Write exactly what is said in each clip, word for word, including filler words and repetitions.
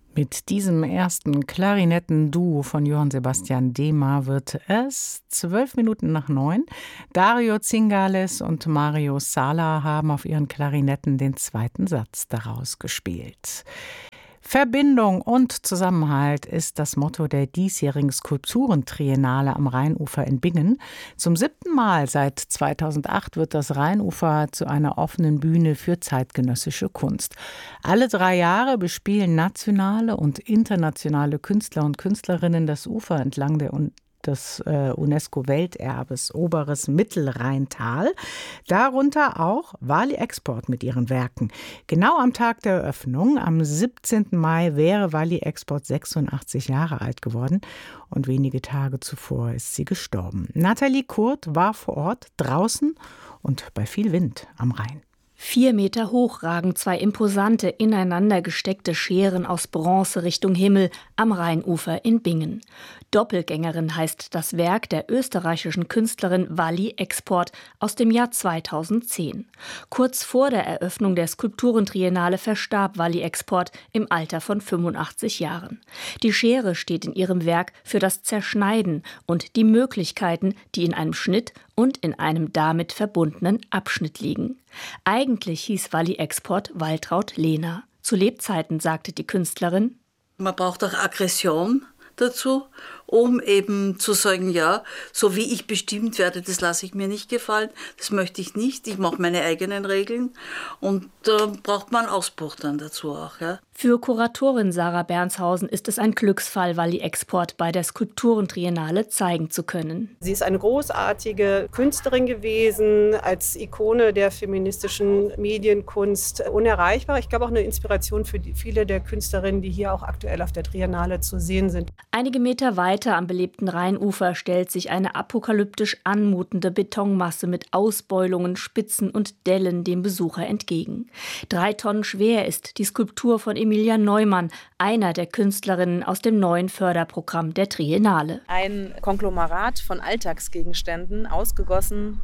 Mit diesem ersten Klarinetten-Duo von Johann Sebastian Dehmer wird es zwölf Minuten nach neun. Dario Zingales und Mario Sala haben auf ihren Klarinetten den zweiten Satz daraus gespielt. Verbindung und Zusammenhalt ist das Motto der diesjährigen Skulpturentriennale am Rheinufer in Bingen. Zum siebten Mal seit zweitausendacht wird das Rheinufer zu einer offenen Bühne für zeitgenössische Kunst. Alle drei Jahre bespielen nationale und internationale Künstler und Künstlerinnen das Ufer entlang der des äh, UNESCO-Welterbes Oberes Mittelrheintal, darunter auch Wally Export mit ihren Werken. Genau am Tag der Eröffnung, am siebzehnten Mai, wäre Wally Export sechsundachtzig Jahre alt geworden und wenige Tage zuvor ist sie gestorben. Nathalie Kurt war vor Ort, draußen und bei viel Wind am Rhein. Vier Meter hoch ragen zwei imposante, ineinander gesteckte Scheren aus Bronze Richtung Himmel am Rheinufer in Bingen. Doppelgängerin heißt das Werk der österreichischen Künstlerin Wally Export aus dem Jahr zweitausendzehn. Kurz vor der Eröffnung der Skulpturentriennale verstarb Wally Export im Alter von fünfundachtzig Jahren. Die Schere steht in ihrem Werk für das Zerschneiden und die Möglichkeiten, die in einem Schnitt und in einem damit verbundenen Abschnitt liegen. Eigentlich hieß Wally Export Waltraud Lehner. Zu Lebzeiten sagte die Künstlerin: Man braucht auch Aggression dazu, um eben zu sagen, ja, so wie ich bestimmt werde, das lasse ich mir nicht gefallen, das möchte ich nicht, ich mache meine eigenen Regeln und da äh, braucht man Ausbruch dann dazu auch. Ja. Für Kuratorin Sarah Bernshausen ist es ein Glücksfall, Wally Export bei der Skulpturentriennale zeigen zu können. Sie ist eine großartige Künstlerin gewesen, als Ikone der feministischen Medienkunst unerreichbar. Ich glaube auch eine Inspiration für die, viele der Künstlerinnen, die hier auch aktuell auf der Triennale zu sehen sind. Einige Meter weiter am belebten Rheinufer stellt sich eine apokalyptisch anmutende Betonmasse mit Ausbeulungen, Spitzen und Dellen dem Besucher entgegen. Drei Tonnen schwer ist die Skulptur von Emilia Neumann, einer der Künstlerinnen aus dem neuen Förderprogramm der Triennale. Ein Konglomerat von Alltagsgegenständen, ausgegossen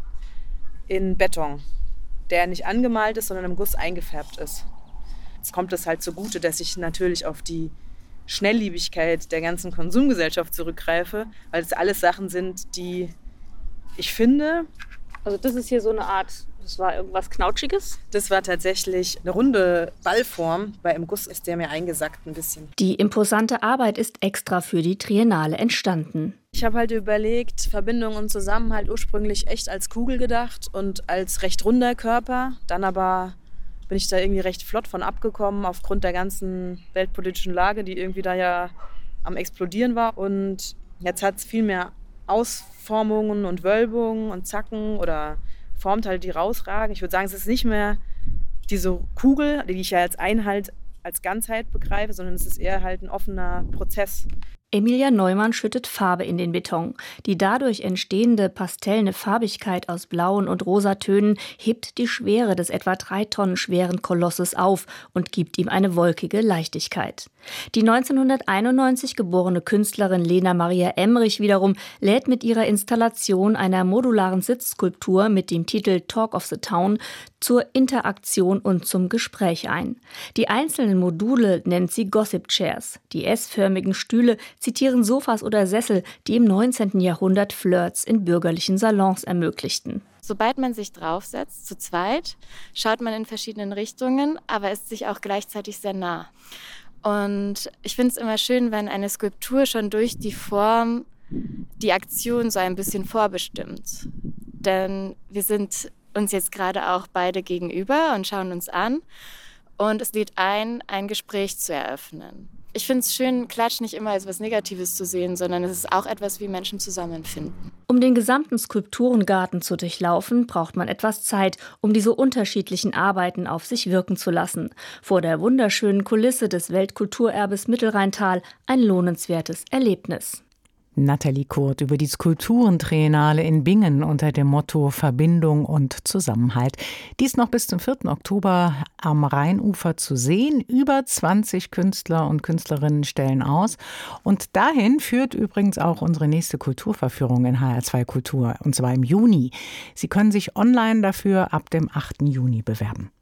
in Beton, der nicht angemalt ist, sondern im Guss eingefärbt ist. Jetzt kommt es halt zugute, dass ich natürlich auf die Schnellliebigkeit der ganzen Konsumgesellschaft zurückgreife, weil es alles Sachen sind, die ich finde... Also das ist hier so eine Art, das war irgendwas Knautschiges? Das war tatsächlich eine runde Ballform, weil im Guss ist der mir eingesackt ein bisschen. Die imposante Arbeit ist extra für die Triennale entstanden. Ich habe halt überlegt, Verbindung und Zusammenhalt ursprünglich echt als Kugel gedacht und als recht runder Körper, dann aber bin ich da irgendwie recht flott von abgekommen aufgrund der ganzen weltpolitischen Lage, die irgendwie da ja am Explodieren war. Und jetzt hat es viel mehr Ausformungen und Wölbungen und Zacken oder Formteile, die rausragen. Ich würde sagen, es ist nicht mehr diese Kugel, die ich ja als Einheit, als Ganzheit begreife, sondern es ist eher halt ein offener Prozess. Emilia Neumann schüttet Farbe in den Beton. Die dadurch entstehende pastellne Farbigkeit aus blauen und rosatönen hebt die Schwere des etwa drei Tonnen schweren Kolosses auf und gibt ihm eine wolkige Leichtigkeit. Die neunzehnhunderteinundneunzig geborene Künstlerin Lena Maria Emmerich wiederum lädt mit ihrer Installation einer modularen Sitzskulptur mit dem Titel Talk of the Town zur Interaktion und zum Gespräch ein. Die einzelnen Module nennt sie Gossip Chairs. Die S-förmigen Stühle zitieren Sofas oder Sessel, die im neunzehnten Jahrhundert Flirts in bürgerlichen Salons ermöglichten. Sobald man sich draufsetzt, zu zweit, schaut man in verschiedenen Richtungen, aber ist sich auch gleichzeitig sehr nah. Und ich finde es immer schön, wenn eine Skulptur schon durch die Form die Aktion so ein bisschen vorbestimmt. Denn wir sind uns jetzt gerade auch beide gegenüber und schauen uns an. Und es lädt ein, ein Gespräch zu eröffnen. Ich finde es schön, Klatsch nicht immer als etwas Negatives zu sehen, sondern es ist auch etwas, wie Menschen zusammenfinden. Um den gesamten Skulpturengarten zu durchlaufen, braucht man etwas Zeit, um diese unterschiedlichen Arbeiten auf sich wirken zu lassen. Vor der wunderschönen Kulisse des Weltkulturerbes Mittelrheintal ein lohnenswertes Erlebnis. Nathalie Kurt über die Skulpturentriennale in Bingen unter dem Motto Verbindung und Zusammenhalt. Dies noch bis zum vierten Oktober am Rheinufer zu sehen. Über zwanzig Künstler und Künstlerinnen stellen aus. Und dahin führt übrigens auch unsere nächste Kulturverführung in H R zwei Kultur, und zwar im Juni. Sie können sich online dafür ab dem achten Juni bewerben.